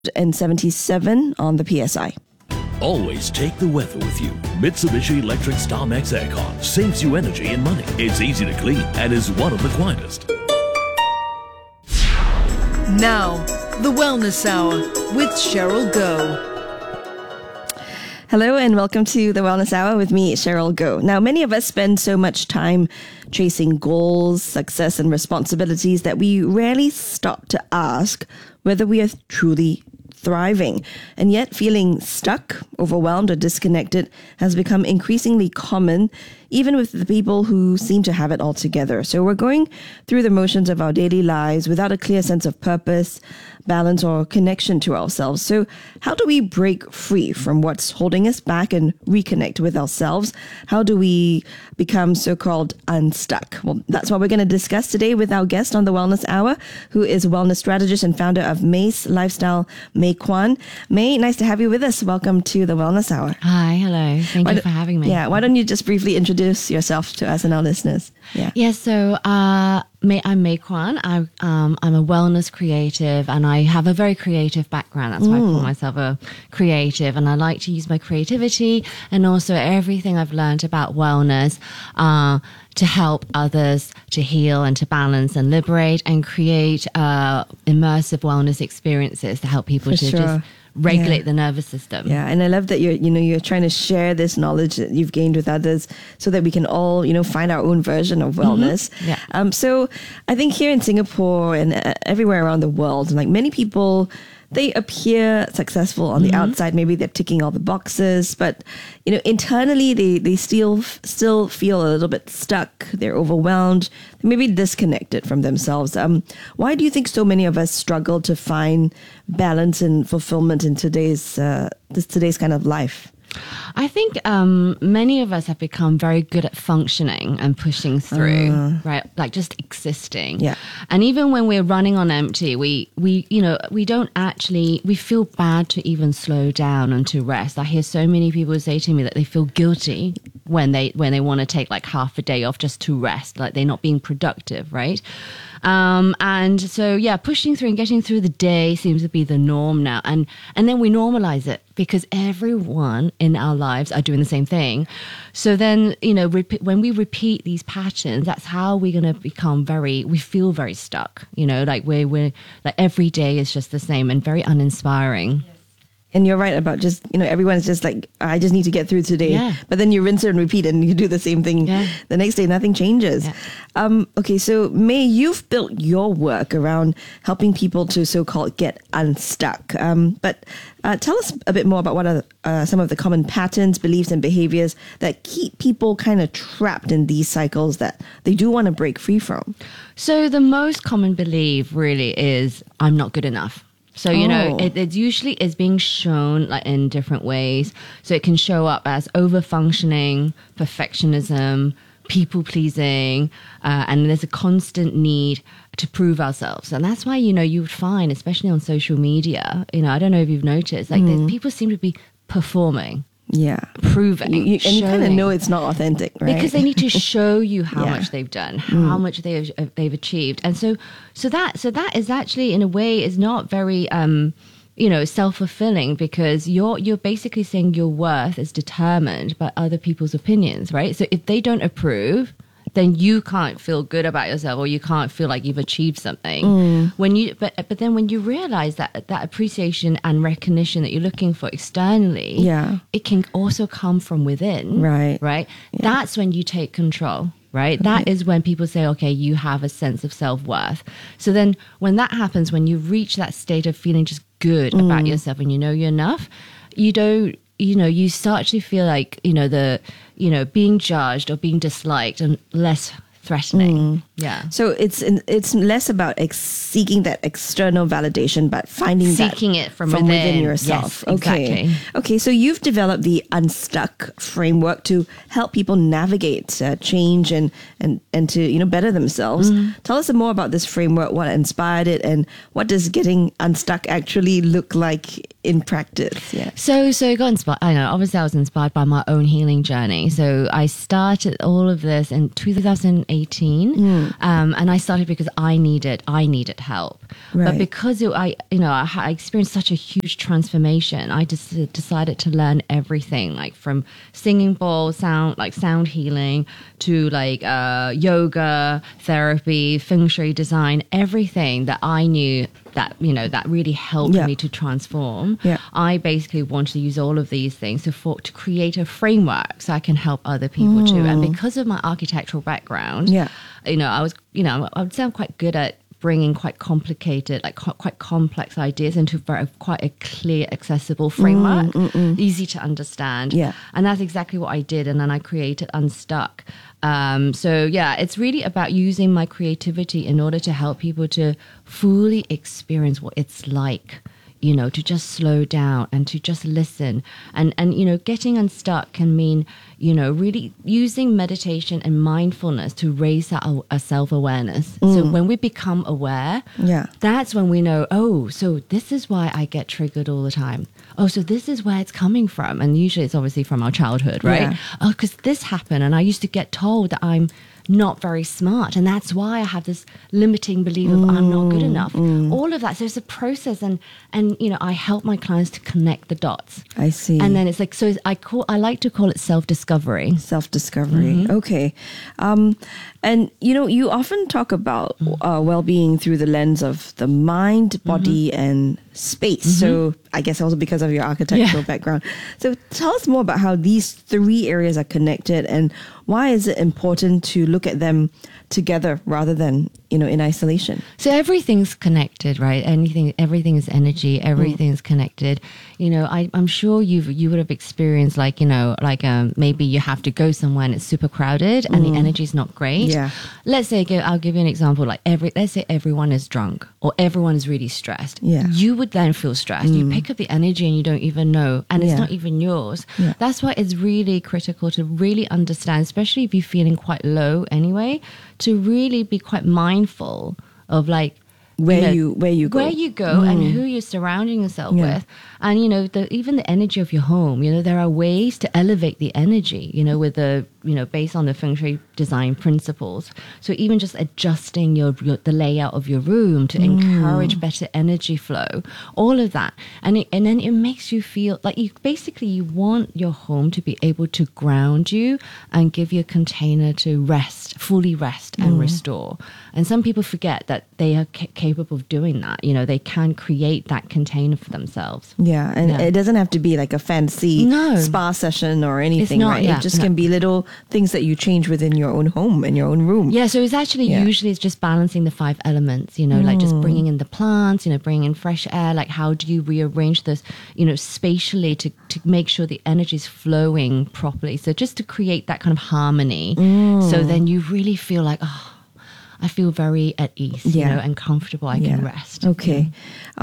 and 77 on the PSI. Always take the weather with you. Mitsubishi Electric StarMax Aircon saves you energy and money. It's easy to clean and is one of the quietest. Now, the Wellness Hour with Cheryl Goh. Hello and welcome to the Wellness Hour with me, Cheryl Goh. Now, many of us spend so much time chasing goals, success, and responsibilities that we rarely stop to ask whether we are truly thriving. And yet feeling stuck, overwhelmed, or disconnected has become increasingly common, even with the people who seem to have it all together. So we're going through the motions of our daily lives without a clear sense of purpose, balance, or connection to ourselves. So how do we break free from what's holding us back and reconnect with ourselves? How do we become so-called unstuck? Well, that's what we're going to discuss today with our guest on the Wellness Hour, who is a wellness strategist and founder of Mace Lifestyle, May Kwan. May, nice to have you with us. Welcome to the Wellness Hour. Hi, hello. Thank you for having me. Yeah, why don't you just briefly introduce yourself to us and our listeners? So I'm May Kwan. I'm a wellness creative and I have a very creative background. That's why I call myself a creative, and I like to use my creativity and also everything I've learned about wellness to help others to heal and to balance and liberate and create immersive wellness experiences to help people just regulate the nervous system. Yeah, and I love that you're trying to share this knowledge that you've gained with others so that we can all, find our own version of wellness. Mm-hmm. So I think here in Singapore and everywhere around the world, like many people, they appear successful on the outside. Maybe they're ticking all the boxes, but internally they still feel a little bit stuck. They're overwhelmed, maybe disconnected from themselves. Why do you think so many of us struggle to find balance and fulfillment in today's kind of life? I think many of us have become very good at functioning and pushing through, right? Like just existing. Yeah. And even when we're running on empty, we feel bad to even slow down and to rest. I hear so many people say to me that they feel guilty when they want to take like half a day off just to rest, like they're not being productive, right? And so, pushing through and getting through the day seems to be the norm now. And then we normalize it because everyone in our lives are doing the same thing. So then, when we repeat these patterns, that's how we're going to become we feel very stuck, like we're like every day is just the same and very uninspiring. And you're right about just, everyone's just like, I just need to get through today. Yeah. But then you rinse it and repeat and you do the same thing the next day. Nothing changes. Yeah. Okay, so May, you've built your work around helping people to so-called get unstuck. But tell us a bit more about what are some of the common patterns, beliefs, and behaviors that keep people kind of trapped in these cycles that they do want to break free from. So the most common belief really is, I'm not good enough. So, it usually is being shown like in different ways. So it can show up as over-functioning, perfectionism, people-pleasing, and there's a constant need to prove ourselves. And that's why, you would find, especially on social media, I don't know if you've noticed, like people seem to be performing. Yeah. Proving. And you kind of know it's not authentic, right? Because they need to show you how much they've done, how much they've achieved. And so that is actually, in a way, is not very, self-fulfilling, because you're basically saying your worth is determined by other people's opinions, right? So if they don't approve, then you can't feel good about yourself, or you can't feel like you've achieved something. But then when you realize that appreciation and recognition that you're looking for externally, it can also come from within, right? Yeah. That's when you take control, right? Okay. That is when people say, okay, you have a sense of self-worth. So then when that happens, when you reach that state of feeling just good about yourself and you're enough, you start to feel like, being judged or being disliked and less threatening. Yeah. So it's less about seeking that external validation, but seeking it from within yourself. Yes, exactly. Okay. So you've developed the Unstuck framework to help people navigate change and to better themselves. Tell us more about this framework. What inspired it, and what does getting unstuck actually look like in practice? Yeah. So I got inspired. I know, obviously I was inspired by my own healing journey. So I started all of this in 2018. And I started because I needed help. Right. But because I experienced such a huge transformation, I just decided to learn everything, like from singing bowl, sound healing to like yoga, therapy, feng shui design, everything that I knew that, that really helped me to transform. Yeah. I basically wanted to use all of these things to create a framework so I can help other people too. And because of my architectural background, I would say I'm quite good at bringing quite complicated, like quite complex ideas into quite a clear, accessible framework, easy to understand. Yeah. And that's exactly what I did. And then I created Unstuck. It's really about using my creativity in order to help people to fully experience what it's like, to just slow down and to just listen. And getting unstuck can mean, really using meditation and mindfulness to raise our self-awareness. So when we become aware, that's when we know, oh, so this is why I get triggered all the time. Oh, so this is where it's coming from. And usually it's obviously from our childhood, right? Yeah. Oh, because this happened and I used to get told that I'm not very smart, and that's why I have this limiting belief of I'm not good enough. All of that. So it's a process, and I help my clients to connect the dots. I see. And then it's like, so I like to call it self-discovery. Self-discovery. Okay. And you often talk about well-being through the lens of the mind, body, and space. So I guess also because of your architectural background. So tell us more about how these three areas are connected, and why is it important to look at them together rather than, in isolation? So everything's connected, right? Everything is energy. Everything is connected. I'm sure you would have experienced maybe you have to go somewhere and it's super crowded and the energy is not great. Yeah. Let's say, I'll give you an example. Let's say everyone is drunk or everyone is really stressed. Yeah. You would then feel stressed. You pick up the energy and you don't even know, and it's not even yours. Yeah. That's why it's really critical to really understand, especially if you're feeling quite low anyway, to really be quite mindful of where you go and who you're surrounding yourself with, and even the energy of your home. There are ways to elevate the energy, with the based on the feng shui design principles. So even just adjusting the layout of your room to encourage better energy flow, all of that, and then it makes you feel like you want your home to be able to ground you and give you a container to fully rest and restore. And some people forget that they are capable of doing that. They can create that container for themselves. Yeah, and it doesn't have to be like a fancy spa session or anything, right? It just can be little things that you change within your own home and your own room. Yeah, so it's actually usually it's just balancing the 5 elements, like just bringing in the plants, bringing in fresh air, like how do you rearrange this, spatially to make sure the energy is flowing properly. So just to create that kind of harmony. So then you really feel like, I feel very at ease, and comfortable. I can rest. Okay.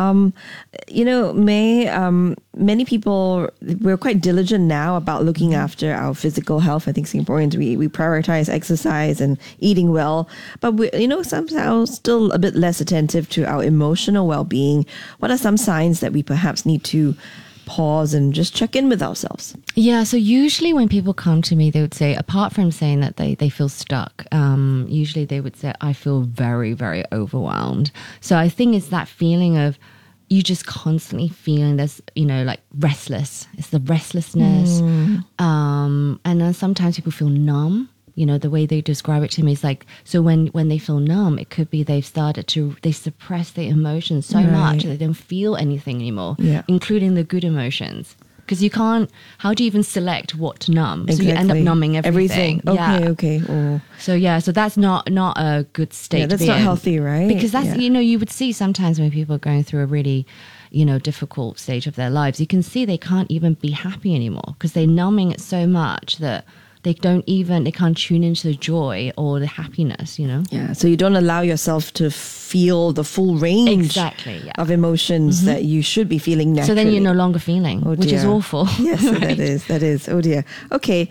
May, many people, we're quite diligent now about looking after our physical health. I think Singaporeans, we prioritize exercise and eating well, but we, somehow still a bit less attentive to our emotional well-being. What are some signs that we perhaps need to pause and just check in with ourselves? Yeah, so usually when people come to me, they would say, apart from saying that they feel stuck, usually they would say, I feel very, very overwhelmed. So I think it's that feeling of you just constantly feeling this, restless. It's the restlessness. And then sometimes people feel numb. The way they describe it to me is like, so when they feel numb, it could be they suppress their emotions so much that they don't feel anything anymore, including the good emotions. Because you can't, how do you even select what to numb? Exactly. So you end up numbing everything. Okay. Oh. So that's not a good state to be in. That's not healthy, right? Because that's, you would see sometimes when people are going through a really, difficult stage of their lives, you can see they can't even be happy anymore because they're numbing it so much that they can't tune into the joy or the happiness, Yeah, so you don't allow yourself to feel the full range of emotions that you should be feeling naturally. So then you're no longer feeling, which is awful. Yes, right? that is. Oh dear. Okay.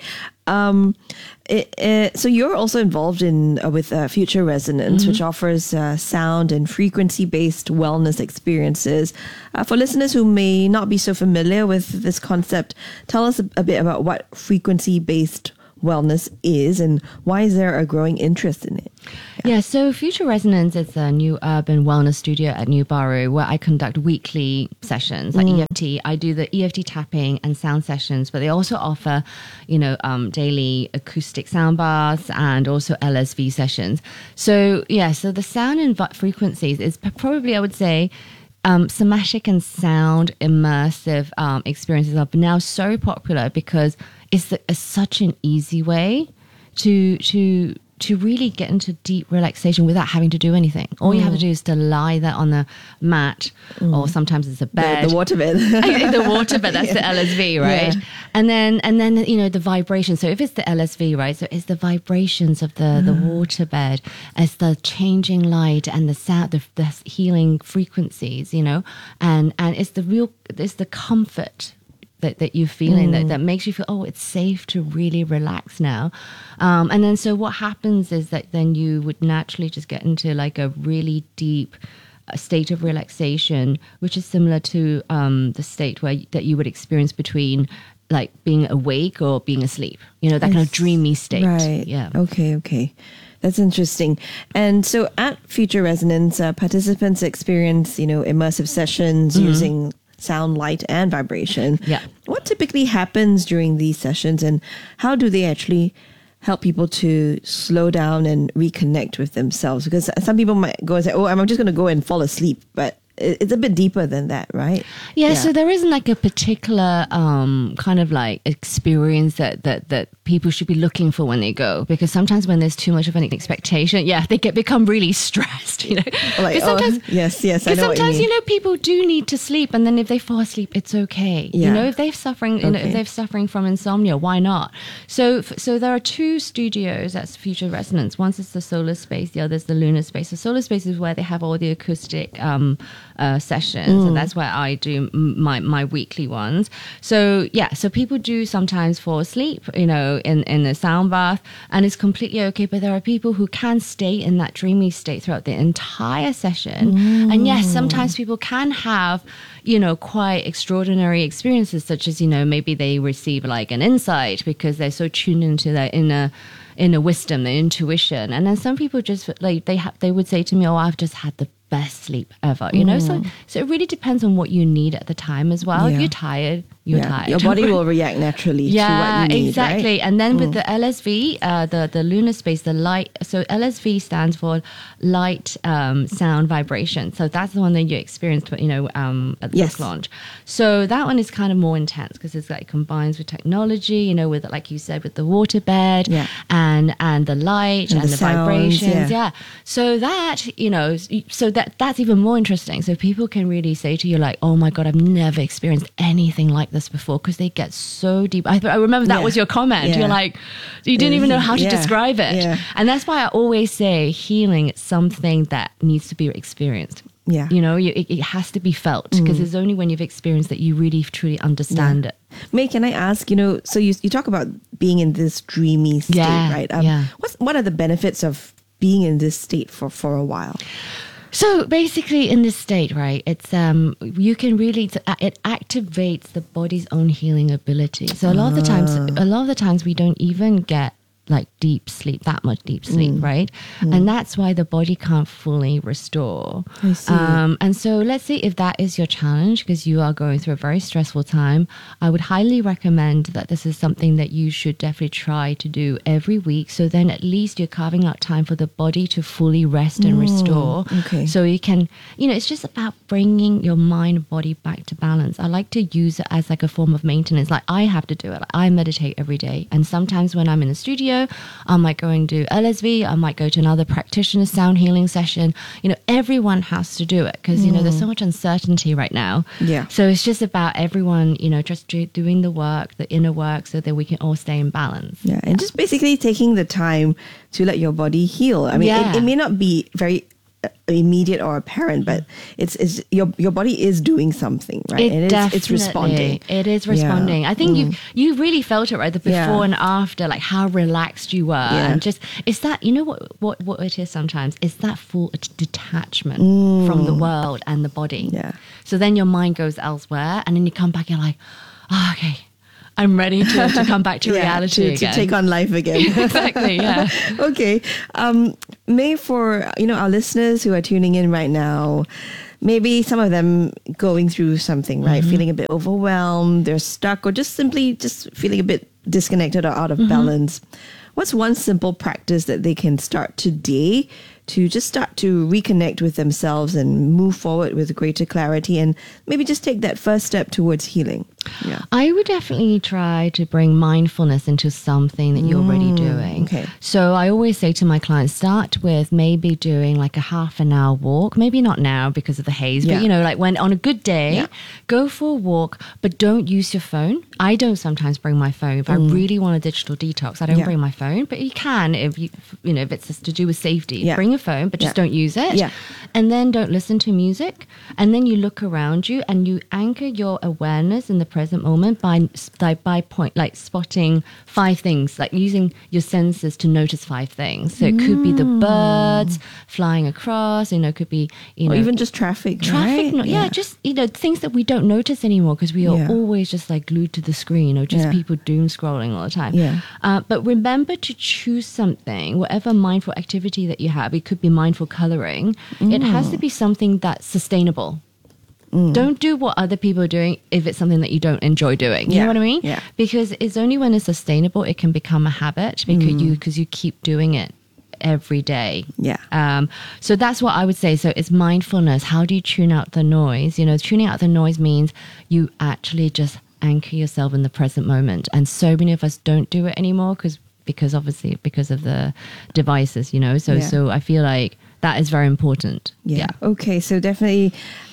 So you're also involved in with Future Resonance, which offers sound and frequency-based wellness experiences. For listeners who may not be so familiar with this concept, tell us a bit about what frequency-based wellness is and why is there a growing interest in it? Yeah, so Future Resonance is a new urban wellness studio at New Borough where I conduct weekly sessions like EFT. I do the EFT tapping and sound sessions, but they also offer, daily acoustic sound baths and also LSV sessions. So so the sound and frequencies is probably, I would say, somatic and sound immersive experiences are now so popular because it's such an easy way to really get into deep relaxation without having to do anything. All you have to do is to lie there on the mat, or sometimes it's a bed. The waterbed. The waterbed, that's the LSV, right? Yeah. And then the vibration. So if it's the LSV, right? So it's the vibrations of the waterbed, as the changing light and the sound, the healing frequencies, and it's the comfort that you're feeling that makes you feel, oh, it's safe to really relax now. And then so what happens is that then you would naturally just get into like a really deep state of relaxation, which is similar to the state that you would experience between like being awake or being asleep, that kind of dreamy state. Right. Yeah. Okay. That's interesting. And so at Future Resonance, participants experience, immersive sessions using sound, light, and vibration. Yeah. What typically happens during these sessions, and how do they actually help people to slow down and reconnect with themselves? Because some people might go and say, oh, I'm just going to go and fall asleep, but it's a bit deeper than that, right? Yeah, so there isn't like a particular kind of like experience that people should be looking for when they go, because sometimes when there's too much of an expectation, they become really stressed, Like, yes, I know what sometimes you mean. People do need to sleep, and then if they fall asleep, it's okay. If they're suffering, if they're suffering from insomnia, why not? So there are two studios at Future Resonance. One is the Solar Space, the other is the Lunar Space. The Solar Space is where they have all the acoustic sessions, and that's where I do my weekly ones. So people do sometimes fall asleep, in a sound bath, and it's completely okay. But there are people who can stay in that dreamy state throughout the entire session. And yes, sometimes people can have, quite extraordinary experiences, such as, maybe they receive like an insight because they're so tuned into their inner wisdom, their intuition. And then some people just like they would say to me, oh, I've just had the best sleep ever, so it really depends on what you need at the time as well. If you're tired, you're tired. Your body will react naturally to what you need, exactly. right? And then with the LSV, the Lunar Space, the light, so LSV stands for light, sound, vibration. So that's the one that you experienced, at the book launch. So that one is kind of more intense because it's like combines with technology, with, like you said, with the waterbed and the light and the sounds, vibrations. So that, that's even more interesting. So people can really say to you like, oh my God, I've never experienced anything like this before, because they get so deep. I remember that was your comment. You're like, you didn't even know how to describe it. And that's why I always say healing is something that needs to be experienced. Yeah. It has to be felt, because it's only when you've experienced that you really truly understand it. May, can I ask, so you talk about being in this dreamy state, right? What are the benefits of being in this state for a while? So basically in this state, right, it's you can really, it activates the body's own healing ability. So a lot of the times we don't even get like deep sleep, that much deep sleep, right? And that's why the body can't fully restore. I see. And so let's say if that is your challenge, because you are going through a very stressful time, I would highly recommend that this is something that you should definitely try to do every week. So then at least you're carving out time for the body to fully rest and restore. Okay. So you can, it's just about bringing your mind and body back to balance. I like to use it as like a form of maintenance. Like I have to do it. Like I meditate every day. And sometimes when I'm in the studio, I might go and do LSV. I might go to another practitioner sound healing session. Everyone has to do it because, there's so much uncertainty right now. Yeah. So it's just about everyone, just doing the work, the inner work, so that we can all stay in balance. Yeah. And just basically taking the time to let your body heal. I mean, it may not be very immediate or apparent, but it's your body is doing something, right? It's responding. It is responding. I think you really felt it, right? The before Yeah. and after, like how relaxed you were, Yeah. and just it's that what it is sometimes. It's that full detachment from the world and the body. Yeah. So then your mind goes elsewhere, and then you come back. You're like, oh, okay, I'm ready to come back to reality to again. take on life again. Exactly. Yeah. Okay. May, for our listeners who are tuning in right now, maybe some of them going through something, right? Feeling a bit overwhelmed, they're stuck, or just simply just feeling a bit disconnected or out of balance. What's one simple practice that they can start today to just start to reconnect with themselves and move forward with greater clarity, and maybe just take that first step towards healing? Yeah. I would definitely try to bring mindfulness into something that you're already doing. okay. So I always say to my clients, start with maybe doing like a half an hour walk. Maybe not now because of the haze, Yeah. but like when on a good day, go for a walk, but don't use your phone. I don't sometimes bring my phone. If I really want a digital detox, I don't Yeah. bring my phone, but you can if if it's just to do with safety. Yeah. Bring a phone, but just Yeah. don't use it. Yeah. And then don't listen to music. And then you look around you and you anchor your awareness in the present moment by spotting 5 things, like using your senses to notice 5 things. So it could be the birds flying across, it could be, Or even just traffic, traffic, right? just things that we don't notice anymore because we are Yeah. always just like glued to the screen, or just Yeah. people doom scrolling all the time. Yeah. But remember to choose something, whatever mindful activity that you have. It could be mindful coloring. It has to be something that's sustainable. Don't do what other people are doing if it's something that you don't enjoy doing. You Yeah. know what I mean? Yeah. Because it's only when it's sustainable it can become a habit because you keep doing it every day. Yeah. So that's what I would say. So it's mindfulness. How do you tune out the noise? Tuning out the noise means you actually just anchor yourself in the present moment. And so many of us don't do it anymore because obviously because of the devices, So I feel like that is very important. Yeah. Okay. So definitely,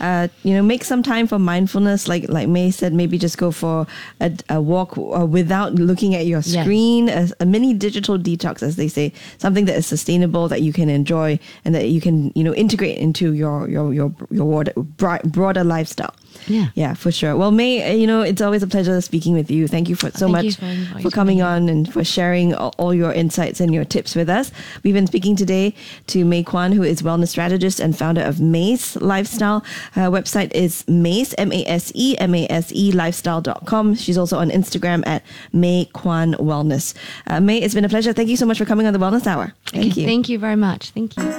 make some time for mindfulness. Like May said, maybe just go for a walk without looking at your screen. A mini digital detox, as they say, something that is sustainable, that you can enjoy, and that you can integrate into your broader lifestyle. Yeah. Yeah, for sure. Well, May, it's always a pleasure speaking with you. Thank you so much for coming on and for sharing all your insights and your tips with us. We've been speaking today to May Kwan, who is wellness strategist and founder of Mace Lifestyle. Her website is Mace, Mase lifestyle.com. She's also on Instagram at May Kwan Wellness. May, it's been a pleasure. Thank you so much for coming on the Wellness Hour. Thank you. Thank you very much. Thank you.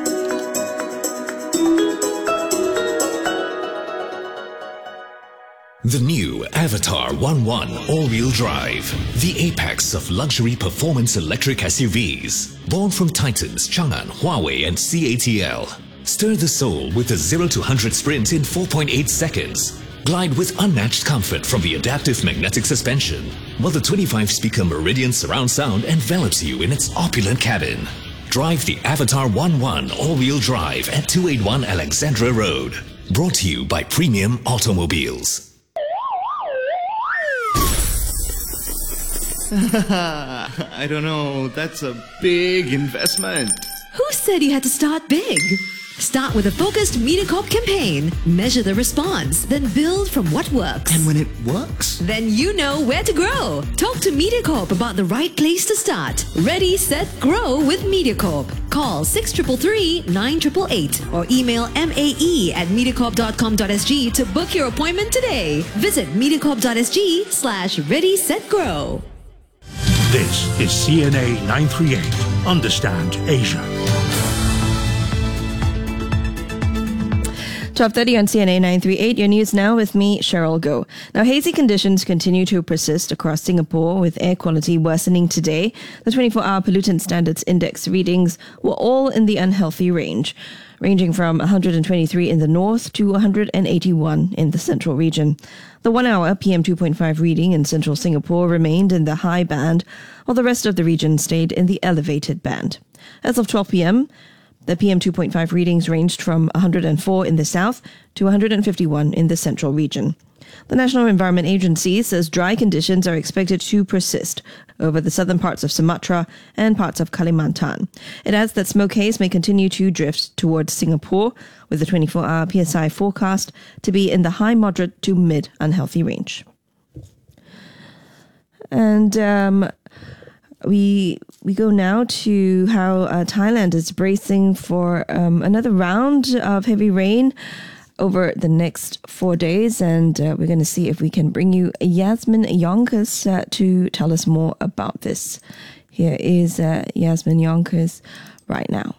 The new Avatar 1.1 all-wheel drive, the apex of luxury performance electric SUVs. Born from Titans, Chang'an, Huawei and CATL. Stir the soul with a 0 to 100 sprint in 4.8 seconds. Glide with unmatched comfort from the adaptive magnetic suspension, while the 25-speaker Meridian surround sound envelops you in its opulent cabin. Drive the Avatar 1.1 all-wheel drive at 281 Alexandra Road. Brought to you by Premium Automobiles. I don't know, that's a big investment. Who said you had to start big? Start with a focused MediaCorp campaign. Measure the response, then build from what works. And when it works? Then you know where to grow. Talk to MediaCorp about the right place to start. Ready, set, grow with MediaCorp. Call 6333-9888 or email mae@mediacorp.com.sg to book your appointment today. Visit mediacorp.sg/ready-set-grow. This is CNA 938. Understand Asia. 12:30 on CNA 938. Your news now with me, Cheryl Goh. Now, hazy conditions continue to persist across Singapore, with air quality worsening today. The 24-hour pollutant standards index readings were all in the unhealthy range, ranging from 123 in the north to 181 in the central region. The 1-hour PM2.5 reading in central Singapore remained in the high band, while the rest of the region stayed in the elevated band. As of 12 p.m., the PM2.5 readings ranged from 104 in the south to 151 in the central region. The National Environment Agency says dry conditions are expected to persist over the southern parts of Sumatra and parts of Kalimantan. It adds that smoke haze may continue to drift towards Singapore, with the 24-hour PSI forecast to be in the high moderate to mid unhealthy range. And we go now to how Thailand is bracing for another round of heavy rain over the next 4 days, and we're going to see if we can bring you Yasmin Yonkers to tell us more about this. Here is Yasmin Yonkers right now.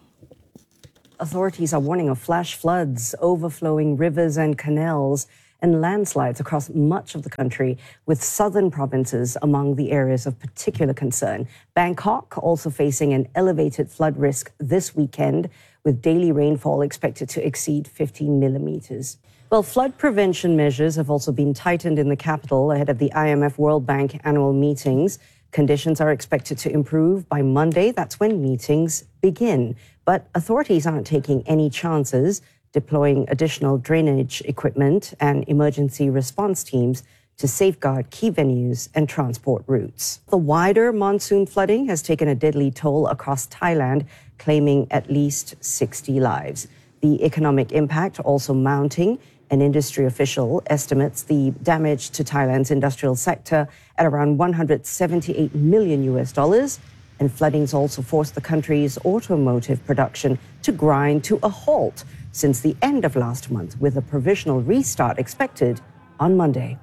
Authorities are warning of flash floods, overflowing rivers and canals, and landslides across much of the country, with southern provinces among the areas of particular concern. Bangkok also facing an elevated flood risk this weekend, with daily rainfall expected to exceed 15 millimeters. Well, flood prevention measures have also been tightened in the capital ahead of the IMF World Bank annual meetings. Conditions are expected to improve by Monday. That's when meetings begin. But authorities aren't taking any chances, deploying additional drainage equipment and emergency response teams to safeguard key venues and transport routes. The wider monsoon flooding has taken a deadly toll across Thailand, claiming at least 60 lives. The economic impact also mounting. An industry official estimates the damage to Thailand's industrial sector at around $178 million. And flooding's also forced the country's automotive production to grind to a halt since the end of last month, with a provisional restart expected on Monday.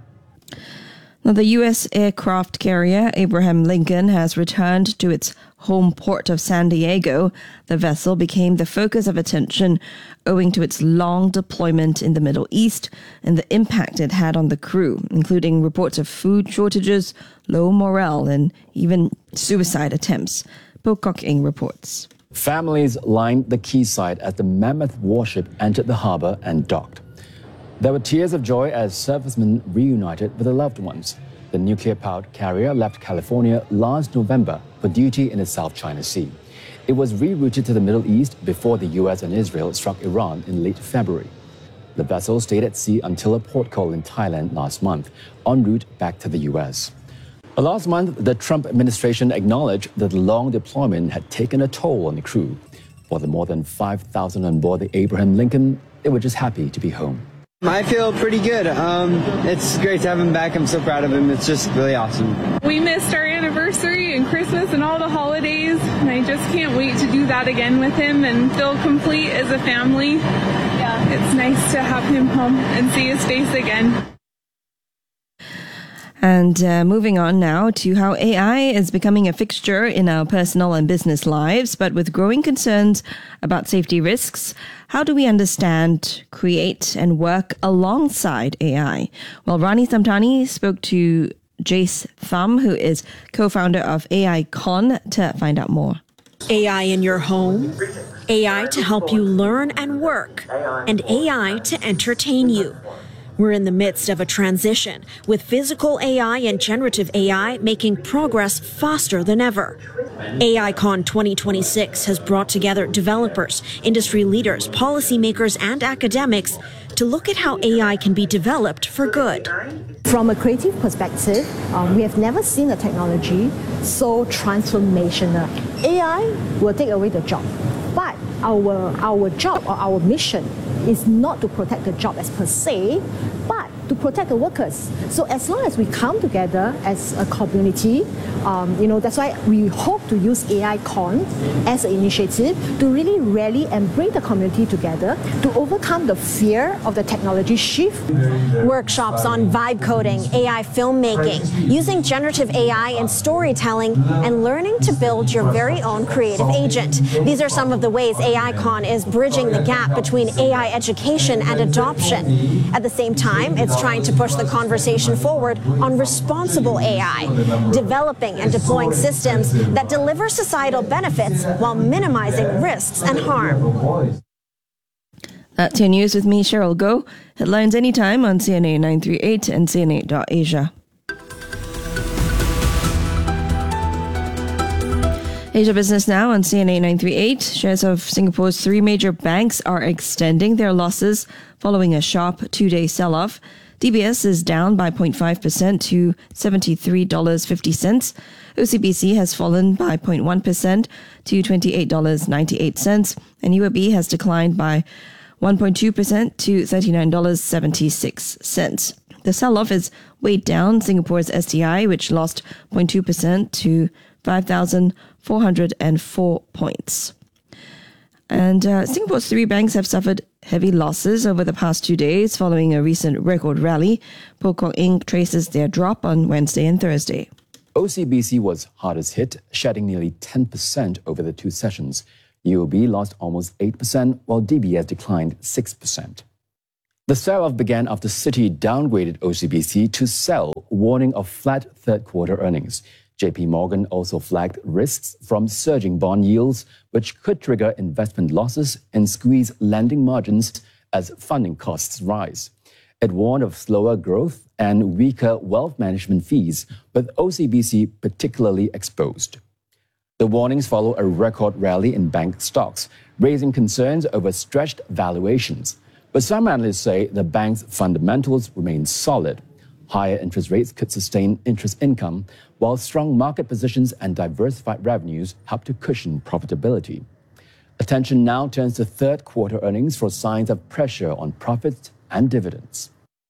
Now, the U.S. aircraft carrier Abraham Lincoln has returned to its home port of San Diego. The vessel became the focus of attention owing to its long deployment in the Middle East and the impact it had on the crew, including reports of food shortages, low morale, and even suicide attempts. Pocock Ing reports. Families lined the quayside as the mammoth warship entered the harbor and docked. There were tears of joy as servicemen reunited with their loved ones. The nuclear-powered carrier left California last November for duty in the South China Sea. It was rerouted to the Middle East before the US and Israel struck Iran in late February. The vessel stayed at sea until a port call in Thailand last month, en route back to the US. Last month, the Trump administration acknowledged that the long deployment had taken a toll on the crew. For the more than 5,000 on board the Abraham Lincoln, they were just happy to be home. I feel pretty good. It's great to have him back. I'm so proud of him. It's just really awesome. We missed our anniversary and Christmas and all the holidays, and I just can't wait to do that again with him and feel complete as a family. Yeah, it's nice to have him home and see his face again. And moving on now to how AI is becoming a fixture in our personal and business lives, but with growing concerns about safety risks. How do we understand, create, and work alongside AI? Well, Rani Samtani spoke to Jace Thum, who is co-founder of AI Con, to find out more. AI in your home, AI to help you learn and work, and AI to entertain you. We're in the midst of a transition, with physical AI and generative AI making progress faster than ever. AICon 2026 has brought together developers, industry leaders, policymakers, and academics to look at how AI can be developed for good. From a creative perspective, we have never seen a technology so transformational. AI will take away the job, but our job or our mission is not to protect the job as per se, but to protect the workers. So as long as we come together as a community, that's why we hope to use AICon as an initiative to really rally and bring the community together to overcome the fear of the technology shift. Workshops on vibe coding, AI filmmaking, using generative AI in storytelling, and learning to build your very own creative agent. These are some of the ways AICon is bridging the gap between AI education and adoption. At the same time, it's trying to push the conversation forward on responsible AI, developing and deploying systems that deliver societal benefits while minimizing risks and harm. That's your news with me, Cheryl Goh. Headlines anytime on CNA 938 and CNA.Asia. Asia Business Now on CNA 938. Shares of Singapore's three major banks are extending their losses following a sharp two-day sell-off. DBS is down by 0.5% to $73.50. OCBC has fallen by 0.1% to $28.98, and UOB has declined by 1.2% to $39.76. The sell-off is weighed down Singapore's STI, which lost 0.2% to 5,404 points. And Singapore's three banks have suffered heavy losses over the past 2 days following a recent record rally. Pokok Inc. traces their drop on Wednesday and Thursday. OCBC was hardest hit, shedding nearly 10% over the two sessions. UOB lost almost 8%, while DBS declined 6%. The sell-off began after Citi downgraded OCBC to sell, warning of flat third-quarter earnings. JP Morgan also flagged risks from surging bond yields, which could trigger investment losses and squeeze lending margins as funding costs rise. It warned of slower growth and weaker wealth management fees, with OCBC particularly exposed. The warnings follow a record rally in bank stocks, raising concerns over stretched valuations. But some analysts say the bank's fundamentals remain solid. Higher interest rates could sustain interest income, while strong market positions and diversified revenues help to cushion profitability. Attention now turns to third-quarter earnings for signs of pressure on profits and dividends.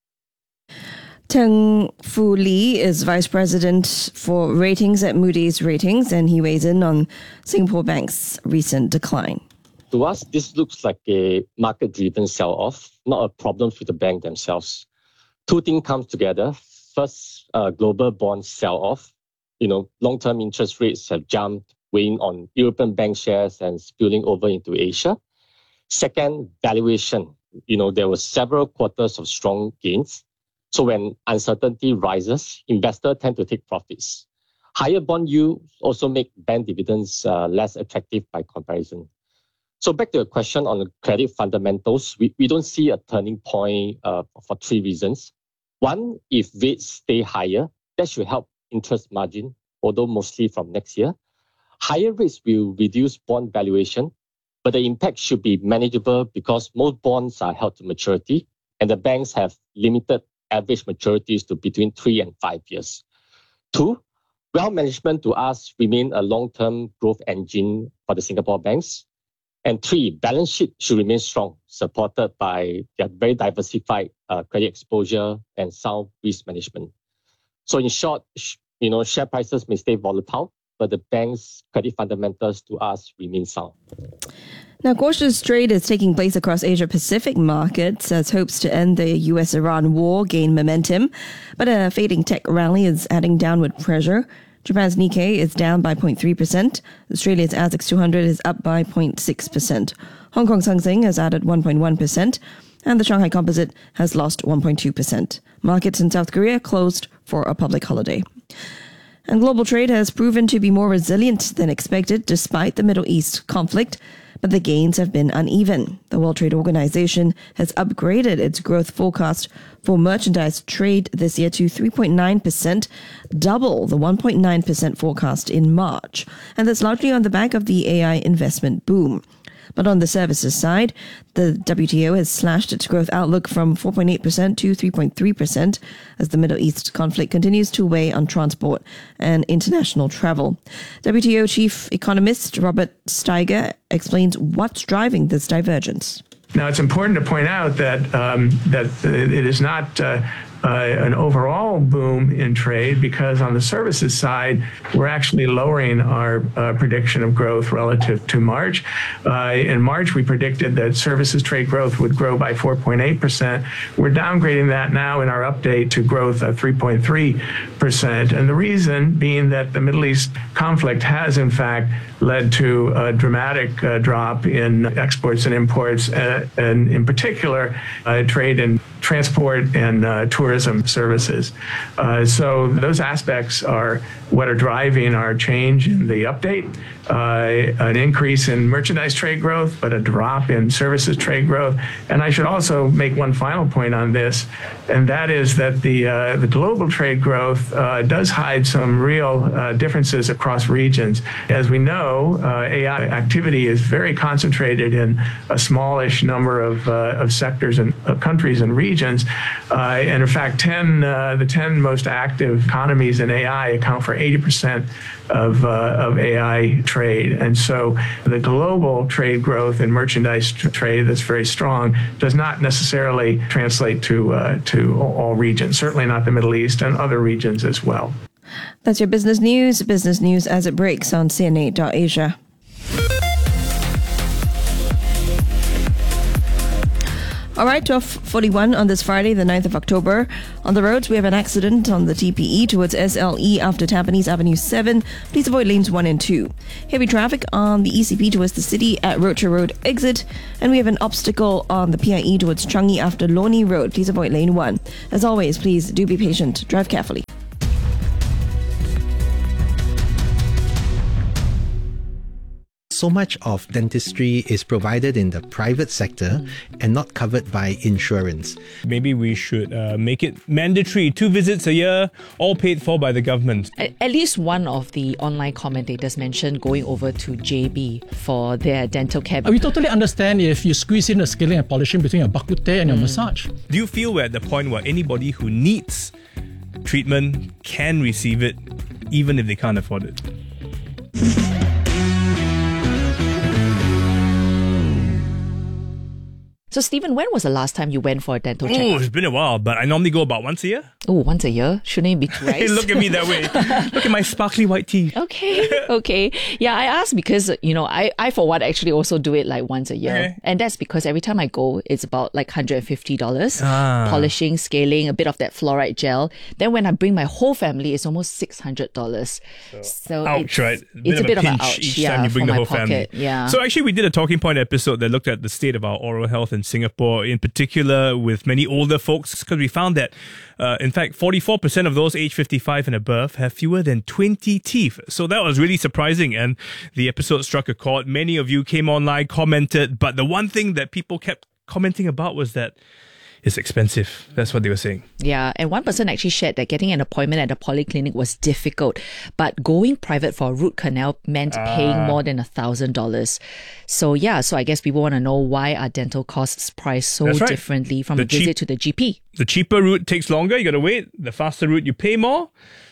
Teng Fu Lee is Vice President for Ratings at Moody's Ratings, and he weighs in on Singapore Bank's recent decline. To us, this looks like a market-driven sell-off, not a problem for the bank themselves. Two things come together. First, global bond sell-off. Long-term interest rates have jumped, weighing on European bank shares and spilling over into Asia. Second, valuation. There were several quarters of strong gains. So when uncertainty rises, investors tend to take profits. Higher bond yields also make bank dividends less attractive by comparison. So back to the question on the credit fundamentals, we don't see a turning point for three reasons. One, if rates stay higher, that should help interest margin, although mostly from next year. Higher rates will reduce bond valuation, but the impact should be manageable because most bonds are held to maturity, and the banks have limited average maturities to between 3 and 5 years. Two, wealth management to us remain a long-term growth engine for the Singapore banks. And three, balance sheet should remain strong, supported by their very diversified credit exposure and sound risk management. So in short, share prices may stay volatile, but the bank's credit fundamentals to us remain sound. Now, cautious trade is taking place across Asia-Pacific markets as hopes to end the US-Iran war gain momentum. But a fading tech rally is adding downward pressure. Japan's Nikkei is down by 0.3%. Australia's ASX 200 is up by 0.6%. Hong Kong's Hang Seng has added 1.1%. And the Shanghai Composite has lost 1.2%. Markets in South Korea closed for a public holiday. And global trade has proven to be more resilient than expected despite the Middle East conflict, but the gains have been uneven. The World Trade Organization has upgraded its growth forecast for merchandise trade this year to 3.9%, double the 1.9% forecast in March. And that's largely on the back of the AI investment boom. But on the services side, the WTO has slashed its growth outlook from 4.8% to 3.3% as the Middle East conflict continues to weigh on transport and international travel. WTO chief economist Robert Steiger explains what's driving this divergence. Now, it's important to point out that it is not an overall boom in trade, because on the services side, we're actually lowering our prediction of growth relative to March. In March, we predicted that services trade growth would grow by 4.8%. We're downgrading that now in our update to growth of 3.3%. And the reason being that the Middle East conflict has, in fact, led to a dramatic drop in exports and imports, and in particular, trade in transport and tourism services. So those aspects are what are driving our change in the update. An increase in merchandise trade growth, but a drop in services trade growth. And I should also make one final point on this, and that is that the global trade growth does hide some real differences across regions. As we know, AI activity is very concentrated in a smallish number of sectors and countries and regions. regions. And in fact, the 10 most active economies in AI account for 80% of AI trade. And so the global trade growth in merchandise trade that's very strong does not necessarily translate to all regions, certainly not the Middle East and other regions as well. That's your business news as it breaks on CNA.Asia. All right, 12:41 on this Friday, the 9th of October. On the roads, we have an accident on the TPE towards SLE after Tampines Avenue 7. Please avoid lanes 1 and 2. Heavy traffic on the ECP towards the city at Rocher Road exit. And we have an obstacle on the PIE towards Changi after Loni Road. Please avoid lane 1. As always, please do be patient. Drive carefully. So much of dentistry is provided in the private sector and not covered by insurance. Maybe we should make it mandatory. 2 visits a year, all paid for by the government. At least one of the online commentators mentioned going over to JB for their dental care. We totally understand if you squeeze in the scaling and polishing between your bak kut teh and your massage. Do you feel we're at the point where anybody who needs treatment can receive it, even if they can't afford it? So, Stephen, when was the last time you went for a dental check? Oh, it's been a while, but I normally go about once a year. Oh, once a year? Shouldn't it be twice? Hey, look at me that way. Look at my sparkly white teeth. Okay. Yeah, I asked because, I for one actually also do it like once a year. Okay. And that's because every time I go, it's about like $150. Polishing, scaling, a bit of that fluoride gel. Then when I bring my whole family, it's almost $600. So ouch, right? It's a bit of an pinch ouch each time you bring the whole family. Yeah. So actually, we did a Talking Point episode that looked at the state of our oral health in Singapore, in particular with many older folks, because we found that, in fact, 44% of those aged 55 and above have fewer than 20 teeth. So that was really surprising, and the episode struck a chord. Many of you came online, commented, but the one thing that people kept commenting about was that it's expensive. That's what they were saying. Yeah, and one person actually shared that getting an appointment at a polyclinic was difficult, but going private for a root canal meant paying more than $1,000. So I guess people want to know why are dental costs priced so differently from a visit to the GP. The cheaper route takes longer, you got to wait. The faster route, you pay more.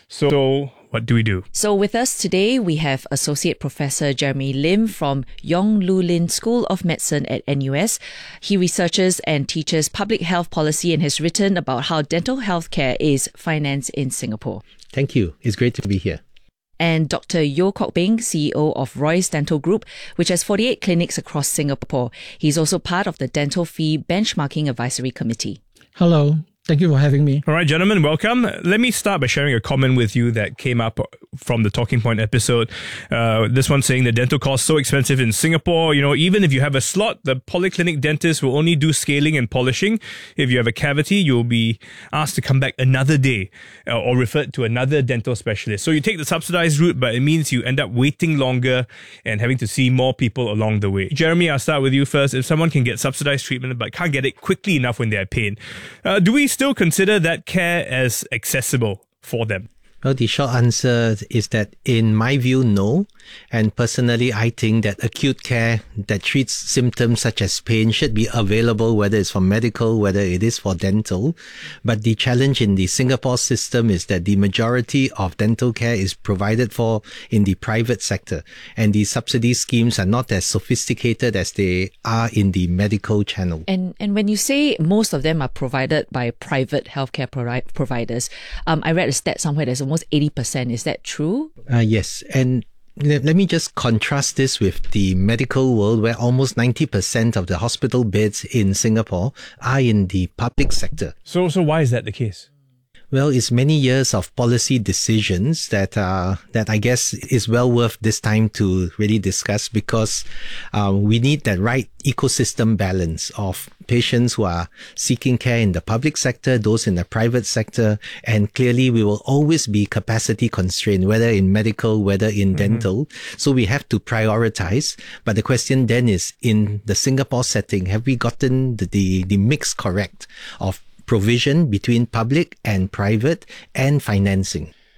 So what do we do? So with us today, we have Associate Professor Jeremy Lim from Yong Lu Lin School of Medicine at NUS. He researches and teaches public health policy and has written about how dental health care is financed in Singapore. Thank you. It's great to be here. And Dr. Yeo Kok Beng, CEO of Royce Dental Group, which has 48 clinics across Singapore. He's also part of the Dental Fee Benchmarking Advisory Committee. Hello. Thank you for having me. All right, gentlemen, welcome. Let me start by sharing a comment with you that came up from the Talking Point episode. This one saying the dental costs so expensive in Singapore. Even if you have a slot, the polyclinic dentist will only do scaling and polishing. If you have a cavity, you'll be asked to come back another day or referred to another dental specialist. So you take the subsidized route, but it means you end up waiting longer and having to see more people along the way. Jeremy, I'll start with you first. If someone can get subsidized treatment but can't get it quickly enough when they're in pain, do we still consider that care as accessible for them? Well, the short answer is that in my view, no. And personally, I think that acute care that treats symptoms such as pain should be available, whether it's for medical, whether it is for dental. But the challenge in the Singapore system is that the majority of dental care is provided for in the private sector. And the subsidy schemes are not as sophisticated as they are in the medical channel. And when you say most of them are provided by private healthcare providers, I read a stat somewhere that's almost 80%. Is that true? Yes. And let me just contrast this with the medical world, where almost 90% of the hospital beds in Singapore are in the public sector. So why is that the case? Well, it's many years of policy decisions that I guess is well worth this time to really discuss, because we need that right ecosystem balance of patients who are seeking care in the public sector, those in the private sector, and clearly we will always be capacity constrained, whether in medical, whether in dental. So we have to prioritize. But the question then is, in the Singapore setting, have we gotten the mix correct of provision between public and private and financing?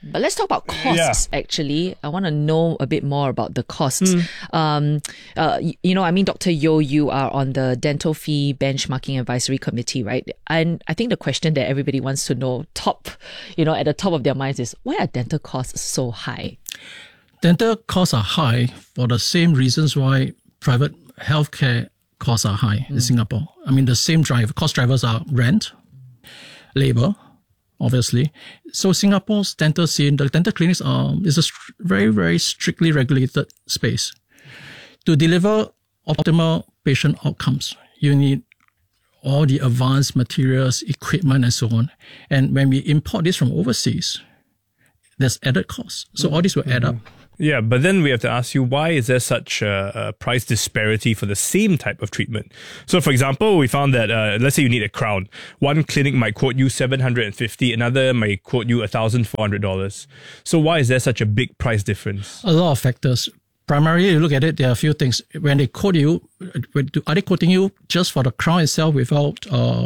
But let's talk about costs, actually. I want to know a bit more about the costs. Dr. Yeo, you are on the Dental Fee Benchmarking Advisory Committee, right? And I think the question that everybody wants to know, at the top of their minds is, why are dental costs so high? Dental costs are high for the same reasons why private healthcare costs are high in Singapore. I mean, the same cost drivers are rent, labor, obviously. So Singapore's dental scene, the dental clinics is a very, very strictly regulated space. To deliver optimal patient outcomes, you need all the advanced materials, equipment, and so on. And when we import this from overseas, there's added costs. So all this will add up. Yeah, but then we have to ask you, why is there such a price disparity for the same type of treatment? So, for example, we found that, let's say you need a crown. One clinic might quote you $750, another might quote you $1,400. So why is there such a big price difference? A lot of factors. Primarily, you look at it, there are a few things. When they quote you, are they quoting you just for the crown itself without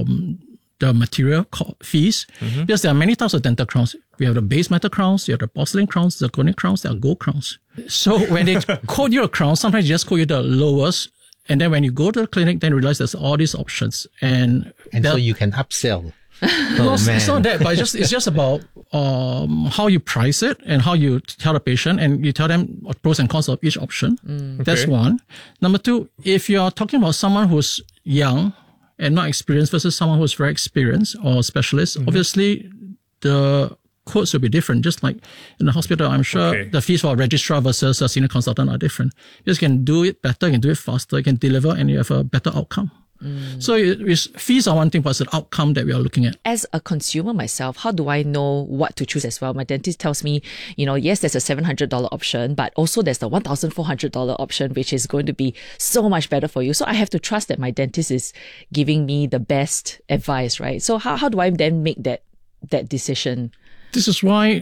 the material fees? Because there are many types of dental crowns. We have the base metal crowns, you have the porcelain crowns, zirconia crowns, there are gold crowns. So when they quote you a crown, sometimes they just quote you the lowest. And then when you go to the clinic, then you realize there's all these options. And so you can upsell. It's not that, but it's just about how you price it and how you tell the patient and you tell them pros and cons of each option. That's one. Number two, if you're talking about someone who's young and not experienced versus someone who's very experienced or specialist, obviously the quotes will be different. Just like in the hospital, I'm sure the fees for a registrar versus a senior consultant are different. You just can do it better, you can do it faster, you can deliver, and you have a better outcome. So fees are one thing, but it's the outcome that we are looking at. As a consumer myself, how do I know what to choose as well? My dentist tells me, yes, there's a $700 option, but also there's the $1,400 option, which is going to be so much better for you. So I have to trust that my dentist is giving me the best advice, right? So how do I then make that decision? This is why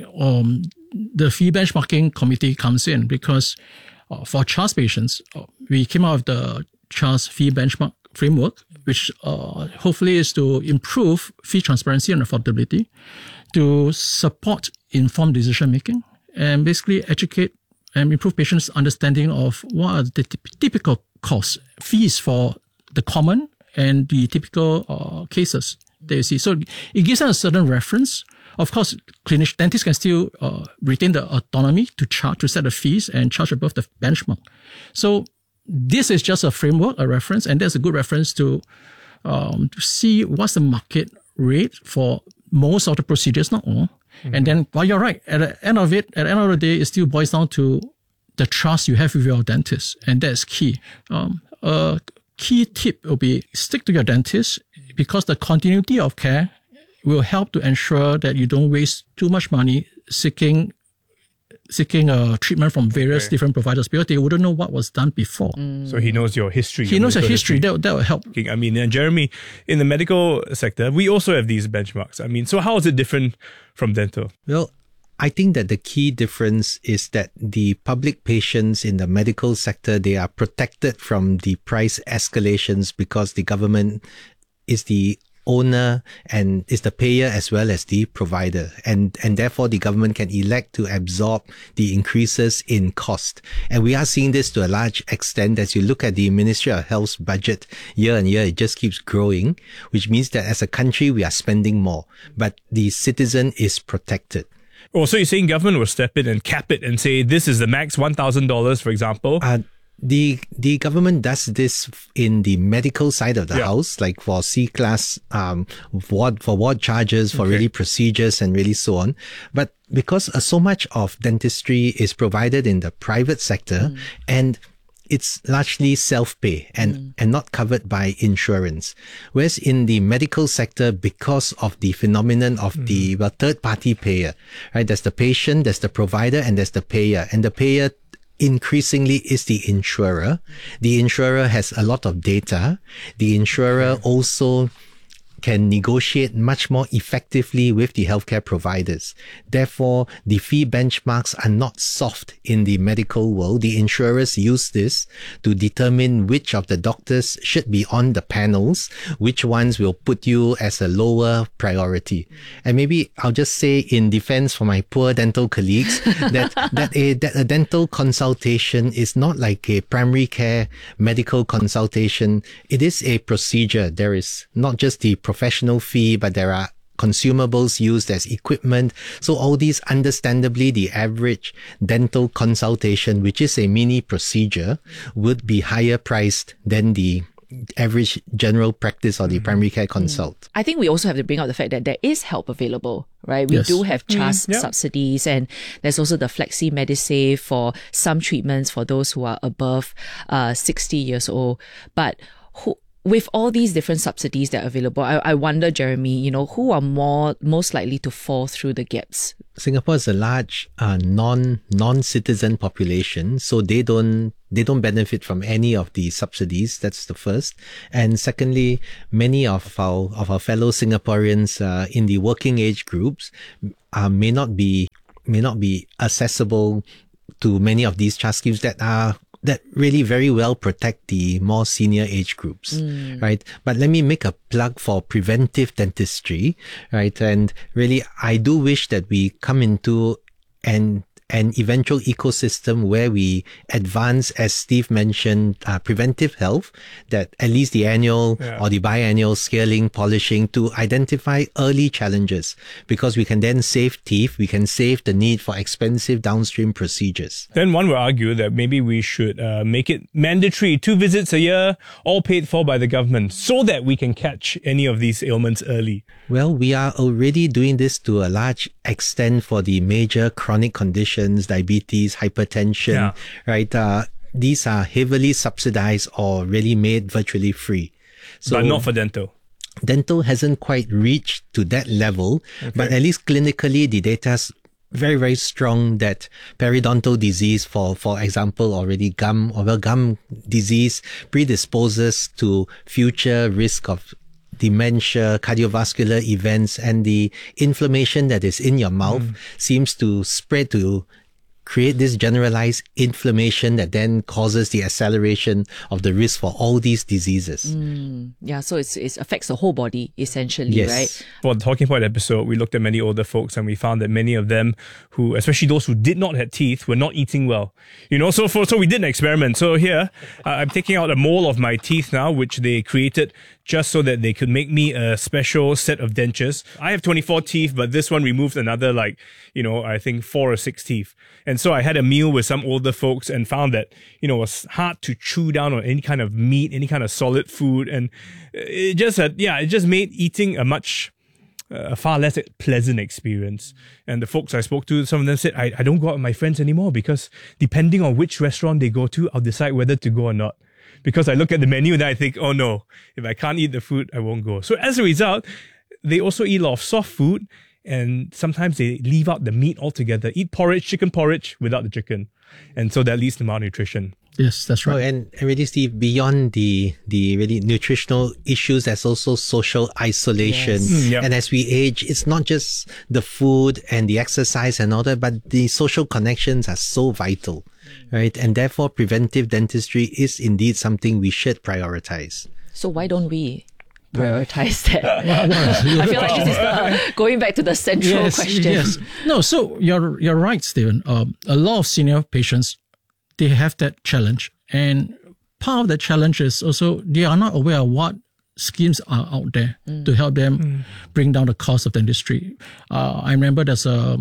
the fee benchmarking committee comes in, because for CHAS patients, we came out of the CHAS fee benchmark framework, which hopefully is to improve fee transparency and affordability, to support informed decision making, and basically educate and improve patients' understanding of what are the typical costs, fees for the common and the typical cases that you see. So it gives them a certain reference. Of course, dentists can still retain the autonomy to set the fees and charge above the benchmark. So this is just a framework, a reference, and that's a good reference to see what's the market rate for most of the procedures, not all. And then, well, you're right. At the end of the day, it still boils down to the trust you have with your dentist, and that's key. A key tip will be stick to your dentist, because the continuity of care will help to ensure that you don't waste too much money seeking treatment from various different providers, because they wouldn't know what was done before. So he knows your history. He knows your history. That will help. I mean, and Jeremy, in the medical sector, we also have these benchmarks. I mean, so how is it different from dental? Well, I think that the key difference is that the public patients in the medical sector, they are protected from the price escalations because the government is the owner and is the payer as well as the provider, and therefore the government can elect to absorb the increases in cost. And we are seeing this to a large extent as you look at the Ministry of Health's budget year on year. It just keeps growing, which means that as a country we are spending more, but the citizen is protected. Oh, so you're saying government will step in and cap it and say this is the max $1,000, for example? The government does this in the medical side of the house, like for C-class, ward charges, for really procedures and really so on. But because so much of dentistry is provided in the private sector and it's largely self-pay and not covered by insurance. Whereas in the medical sector, because of the phenomenon of the third-party payer, right? There's the patient, there's the provider, and there's the payer. And the payer increasingly is the insurer. The insurer has a lot of data. The insurer also can negotiate much more effectively with the healthcare providers. Therefore, the fee benchmarks are not soft in the medical world. The insurers use this to determine which of the doctors should be on the panels, which ones will put you as a lower priority. And maybe I'll just say in defense for my poor dental colleagues that a dental consultation is not like a primary care medical consultation. It is a procedure. There is not just the professional fee, but there are consumables used as equipment. So all these, understandably, the average dental consultation, which is a mini procedure, would be higher priced than the average general practice or the primary care consult. I think we also have to bring out the fact that there is help available, right? We do have CHAS subsidies, and there's also the Flexi Medisave for some treatments for those who are above 60 years old. But with all these different subsidies that are available, I wonder, Jeremy, who are most likely to fall through the gaps? Singapore is a large non-citizen population, so they don't benefit from any of the subsidies. That's the first. And secondly, many of our fellow Singaporeans in the working age groups may not be accessible to many of these CHAS schemes that really very well protect the more senior age groups, right? But let me make a plug for preventive dentistry, right? And really, I do wish that we come into an eventual ecosystem where we advance, as Steve mentioned, preventive health, that at least the annual or the biannual scaling, polishing to identify early challenges, because we can then save teeth, we can save the need for expensive downstream procedures. Then one would argue that maybe we should make it mandatory, 2 visits a year, all paid for by the government, so that we can catch any of these ailments early. Well, we are already doing this to a large extent for the major chronic conditions, diabetes, hypertension, right? These are heavily subsidized or really made virtually free. But not for dental. Dental hasn't quite reached to that level, but at least clinically, the data's very, very strong that periodontal disease, for example, already gum disease predisposes to future risk of dementia, cardiovascular events, and the inflammation that is in your mouth seems to spread to create this generalized inflammation that then causes the acceleration of the risk for all these diseases. Yeah, so it affects the whole body, essentially, right? For the Talking Point episode, we looked at many older folks and we found that many of them who, especially those who did not have teeth, were not eating well. So we did an experiment. So here, I'm taking out a mole of my teeth now, which they created just so that they could make me a special set of dentures. I have 24 teeth, but this one removed another I think 4 or 6 teeth. And so I had a meal with some older folks and found that, it was hard to chew down on any kind of meat, any kind of solid food. And it just made eating a far less pleasant experience. And the folks I spoke to, some of them said, I don't go out with my friends anymore because depending on which restaurant they go to, I'll decide whether to go or not. Because I look at the menu and I think, oh no, if I can't eat the food, I won't go. So as a result, they also eat a lot of soft food, and sometimes they leave out the meat altogether. Eat porridge, chicken porridge without the chicken. And so that leads to malnutrition. Yes, that's right. And really, Steve, beyond the really nutritional issues, there's also social isolation. Yes. And as we age, it's not just the food and the exercise and all that, but the social connections are so vital, right? And therefore, preventive dentistry is indeed something we should prioritize. So why don't we prioritize that? I feel like this is going back to the central question. Yes. No, so you're right, Stephen. A lot of senior patients, they have that challenge. And part of the challenge is also they are not aware of what schemes are out there to help them bring down the cost of dentistry. I remember there's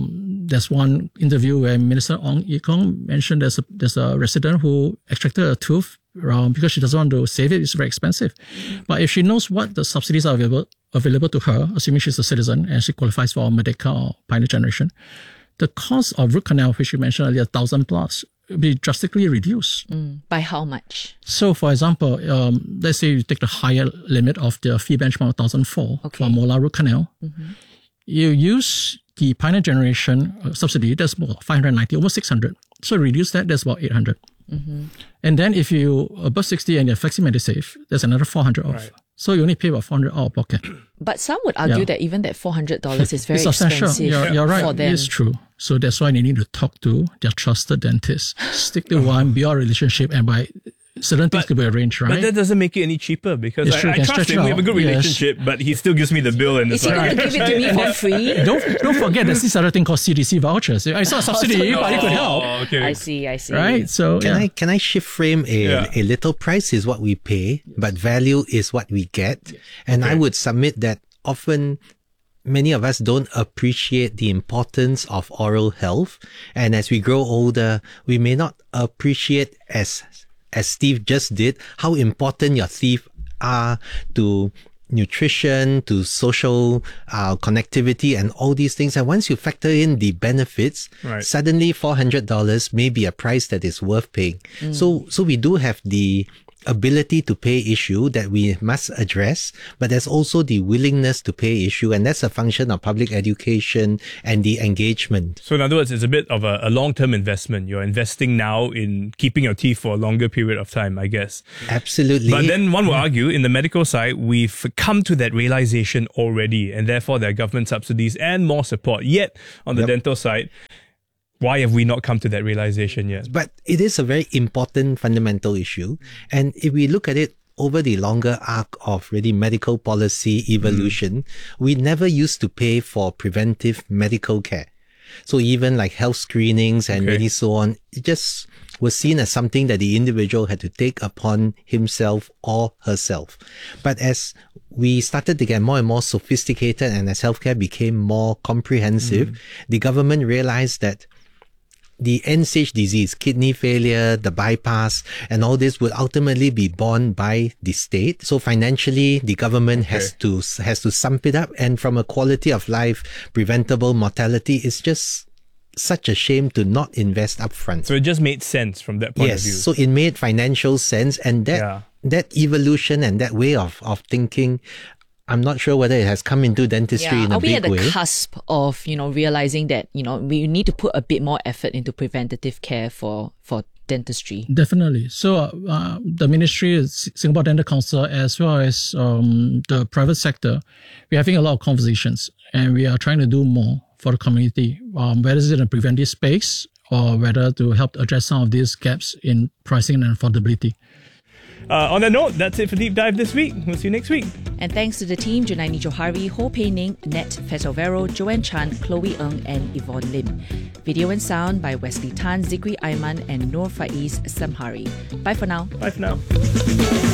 one interview where Minister Ong Ye Kung mentioned there's a resident who extracted a tooth because she doesn't want to save it. It's very expensive. But if she knows what the subsidies are available to her, assuming she's a citizen and she qualifies for Merdeka or Pioneer Generation, the cost of root canal, which you mentioned earlier, 1,000 plus, will be drastically reduced. By how much? So, for example, let's say you take the higher limit of the fee benchmark 1,004 for molar root canal. You use the Pioneer Generation subsidy, that's about 590, almost 600. So reduce that, that's about 800. And then if you above 60 and you're Flexi Medisave, there's another 400 off. So you only pay about $400 out of pocket. But some would argue that even that $400 is very it's substantial. expensive You're right. for them. It's true. So that's why they need to talk to their trusted dentist. Stick to one, build a relationship, and by certain things could be arranged, right? But that doesn't make it any cheaper because It's true, I can trust stretch him. We have a good out. Yes. relationship, but he still gives me the bill and Is it's he like... going to give it to me for free? Don't forget there's this other thing called CDC vouchers. It's not a subsidy, but it could help. Okay. I see. Right? So Can I shift frame a little? Price is what we pay, but value is what we get. And I would submit that often many of us don't appreciate the importance of oral health. And as we grow older, we may not appreciate as Steve just did, how important your teeth are to nutrition, to social connectivity and all these things. And once you factor in the benefits, suddenly $400 may be a price that is worth paying. So we do have the ability to pay issue that we must address, but there's also the willingness to pay issue, and that's a function of public education and the engagement. So in other words, it's a bit of a long-term investment. You're investing now in keeping your teeth for a longer period of time, I guess. Absolutely. But then one will argue, in the medical side, we've come to that realization already, and therefore there are government subsidies and more support. Yet, on the dental side, why have we not come to that realization yet? But it is a very important fundamental issue. And if we look at it over the longer arc of really medical policy evolution, we never used to pay for preventive medical care. So even like health screenings and really so on, it just was seen as something that the individual had to take upon himself or herself. But as we started to get more and more sophisticated and as healthcare became more comprehensive, the government realized that the end-stage disease, kidney failure, the bypass, and all this will ultimately be borne by the state. So financially, the government has to sum it up. And from a quality of life, preventable mortality, it's just such a shame to not invest upfront. So it just made sense from that point of view. Yes, so it made financial sense, and that evolution and that way of thinking, I'm not sure whether it has come into dentistry in a big way. Are we at the cusp of, realizing that, we need to put a bit more effort into preventative care for dentistry? Definitely. So the ministry, Singapore Dental Council, as well as the private sector, we're having a lot of conversations, and we are trying to do more for the community, whether it's in a preventive space or whether to help address some of these gaps in pricing and affordability. On that note, that's it for Deep Dive this week. We'll see you next week. And thanks to the team, Junaini Johari, Ho Pei Ning, Nat Fesovero, Joanne Chan, Chloe Ng, and Yvonne Lim. Video and sound by Wesley Tan, Zikri Aiman, and Noor Faiz Samhari. Bye for now. Bye for now.